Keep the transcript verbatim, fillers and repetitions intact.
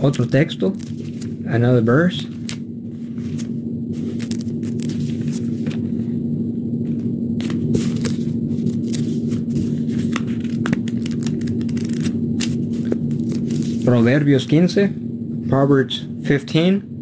Otro texto. Another verse. Proverbios quince. Proverbs fifteen.